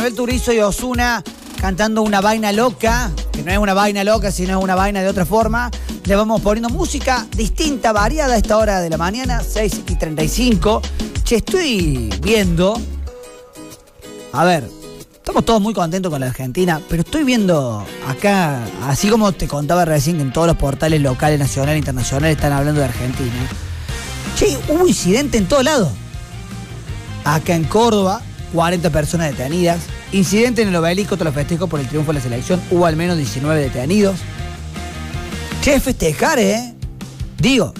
Manuel Turizo y Ozuna cantando Una Vaina Loca, que no es una vaina loca, sino es una vaina de otra forma. Le vamos poniendo música distinta, variada a esta hora de la mañana, 6:35. Che, estoy viendo... A ver, estamos todos muy contentos con la Argentina, pero estoy viendo acá, así como te contaba recién, que en todos los portales locales, nacionales e internacionales están hablando de Argentina. Che, hubo incidente en todos lados. Acá en Córdoba, 40 personas detenidas. Incidente en el obelisco tras los festejos por el triunfo de la selección. Hubo al menos 19 detenidos. Che, festejar, Digo.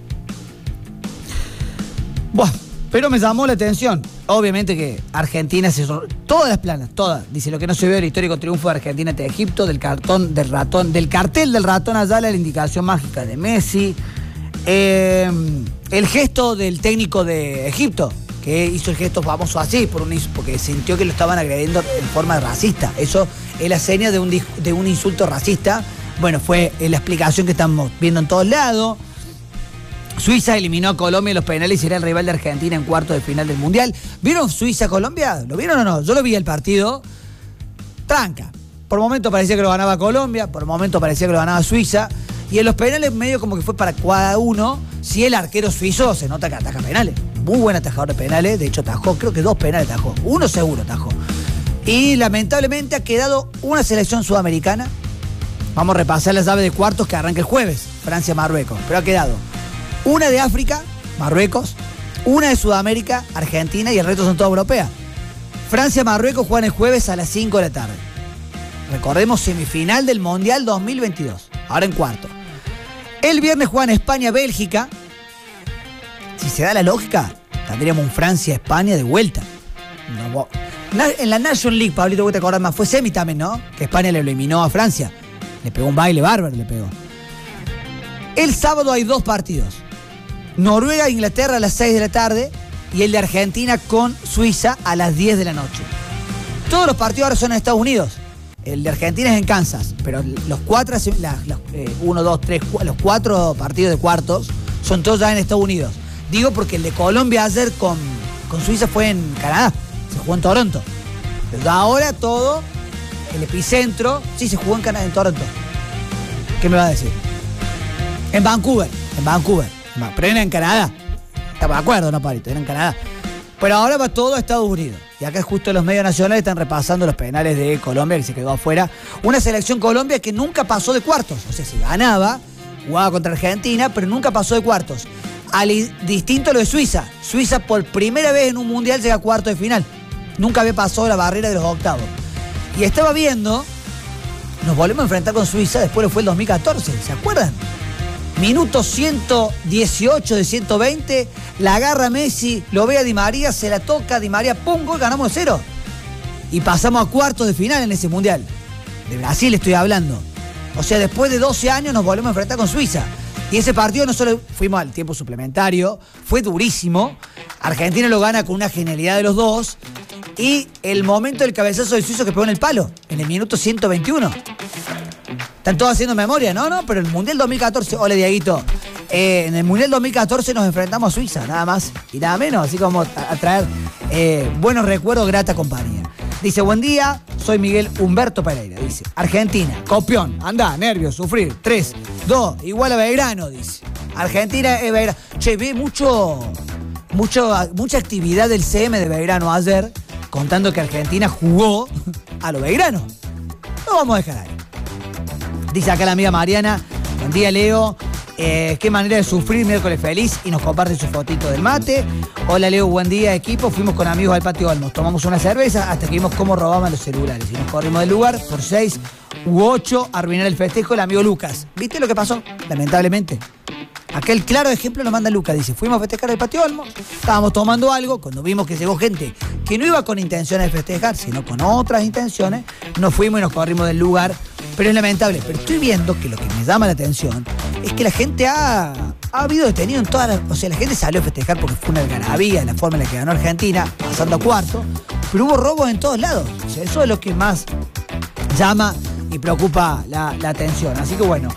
Buah, pero me llamó la atención. Obviamente que Argentina se... Todas las planas, todas. Dice, lo que no se ve del histórico triunfo de Argentina ante Egipto, del cartel del ratón Ayala, la indicación mágica de Messi. El gesto del técnico de Egipto, que hizo el gesto famoso así, porque sintió que lo estaban agrediendo en forma racista. Eso es la seña de un insulto racista. Bueno, fue la explicación que estamos viendo en todos lados. Suiza eliminó a Colombia en los penales y será el rival de Argentina en cuartos de final del Mundial. ¿Vieron Suiza-Colombia? ¿Lo vieron o no? Yo lo vi el partido. Tranca. Por momento parecía que lo ganaba Colombia, por momento parecía que lo ganaba Suiza. Y en los penales medio como que fue para cada uno. Si el arquero suizo se nota que ataja penales. Muy buen atajador de penales. De hecho, atajó, creo que 2 penales atajó. Uno seguro atajó. Y lamentablemente ha quedado una selección sudamericana. Vamos a repasar la llave de cuartos que arranca el jueves. Francia-Marruecos. Pero ha quedado una de África, Marruecos. Una de Sudamérica, Argentina. Y el resto son todas europeas. Francia-Marruecos juegan el jueves a las 5 de la tarde. Recordemos, semifinal del Mundial 2022. Ahora en cuarto. El viernes juegan España-Bélgica. Si se da la lógica, tendríamos un Francia-España de vuelta. En la National League, Pablito, vos te acordás más, fue semi también, ¿no? Que España le eliminó a Francia. Le pegó un baile bárbaro, le pegó. El sábado hay 2 partidos. Noruega-Inglaterra a las 6 de la tarde y el de Argentina con Suiza a las 10 de la noche. Todos los partidos ahora son en Estados Unidos. El de Argentina es en Kansas, pero los 4 partidos de cuartos son todos ya en Estados Unidos. Digo porque el de Colombia ayer con Suiza fue en Canadá, se jugó en Toronto. Pero ahora todo, el epicentro, sí se jugó en Toronto. ¿Qué me va a decir? En Vancouver. Pero era en Canadá. Estamos de acuerdo, ¿no, Pablito? Era en Canadá. Pero ahora va todo a Estados Unidos. Y acá justo los medios nacionales están repasando los penales de Colombia, que se quedó afuera. Una selección Colombia que nunca pasó de cuartos. O sea, si ganaba, jugaba contra Argentina, pero nunca pasó de cuartos. Distinto a lo de Suiza. Suiza por primera vez en un mundial llega a cuartos de final. Nunca había pasado la barrera de los octavos. Y estaba viendo, nos volvemos a enfrentar con Suiza, después lo fue el 2014, ¿se acuerdan? Minuto 118 de 120, la agarra Messi, lo ve a Di María, se la toca, Di María, ¡pum! Gol, ganamos 0. Y pasamos a cuartos de final en ese mundial. De Brasil estoy hablando. O sea, después de 12 años nos volvemos a enfrentar con Suiza. Y ese partido no solo fuimos al tiempo suplementario, fue durísimo. Argentina lo gana con una genialidad de los dos. Y el momento del cabezazo del suizo que pegó en el palo, en el minuto 121. Están todos haciendo memoria, ¿no? Pero en el Mundial 2014, hola Dieguito, en el Mundial 2014 nos enfrentamos a Suiza, nada más y nada menos, así como a traer buenos recuerdos, grata compañía. Dice, buen día, soy Miguel Humberto Pereira, dice, Argentina, copión, andá, nervios, sufrir, 3, 2, igual a Belgrano, dice. Argentina es Belgrano. Che, vi mucha actividad del CM de Belgrano ayer, contando que Argentina jugó a lo Belgrano. Lo vamos a dejar ahí. Dice acá la amiga Mariana, buen día Leo, qué manera de sufrir, miércoles feliz, y nos comparte su fotito del mate. Hola Leo, buen día equipo, fuimos con amigos al patio Olmos, tomamos una cerveza hasta que vimos cómo robaban los celulares y nos corrimos del lugar por 6 u 8 a arruinar el festejo el amigo Lucas. ¿Viste lo que pasó? Lamentablemente. Aquel claro ejemplo lo manda Lucas, dice, fuimos a festejar el patio Olmos, estábamos tomando algo, cuando vimos que llegó gente que no iba con intenciones de festejar, sino con otras intenciones, nos fuimos y nos corrimos del lugar, pero es lamentable. Pero estoy viendo que lo que me llama la atención es que la gente ha habido detenido en todas las... O sea, la gente salió a festejar porque fue una algarabía, la forma en la que ganó Argentina, pasando a cuarto, pero hubo robos en todos lados. O sea, eso es lo que más llama y preocupa la atención. Así que bueno,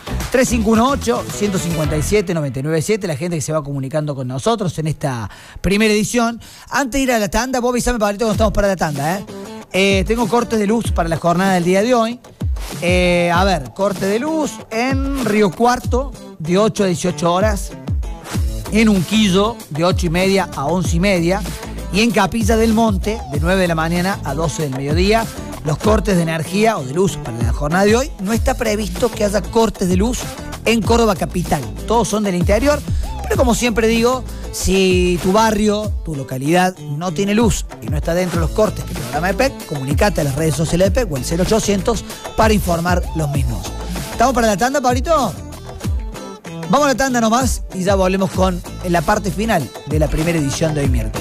3518-157-997, la gente que se va comunicando con nosotros en esta primera edición. Antes de ir a la tanda, vos avisame, Pablito, cuando estamos para la tanda, Tengo cortes de luz para la jornada del día de hoy. A ver, corte de luz en Río Cuarto de 8 a 18 horas. En Unquillo de 8:30 a 11:30. Y en Capilla del Monte de 9 de la mañana a 12 del mediodía. Los cortes de energía o de luz para la jornada de hoy. No está previsto que haya cortes de luz en Córdoba capital. Todos son del interior. Pero como siempre digo, si tu barrio, tu localidad no tiene luz y no está dentro de los cortes que programa EPEC, comunicate a las redes sociales de EPEC o el 0800 para informar los mismos. ¿Estamos para la tanda, Pablito? Vamos a la tanda nomás y ya volvemos con la parte final de la primera edición de hoy miércoles.